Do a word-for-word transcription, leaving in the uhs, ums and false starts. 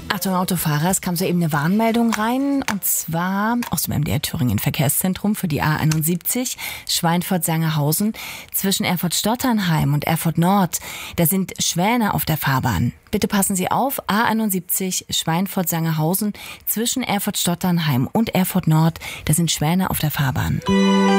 Achtung, Autofahrer, es kam soeben eine Warnmeldung rein, und zwar aus dem M D R Thüringen Verkehrszentrum für die A einundsiebzig Schweinfurt-Sangerhausen zwischen Erfurt-Stotternheim und Erfurt Nord. Da sind Schwäne auf der Fahrbahn. Bitte passen Sie auf, A einundsiebzig Schweinfurt-Sangerhausen zwischen Erfurt-Stotternheim und Erfurt Nord. Da sind Schwäne auf der Fahrbahn.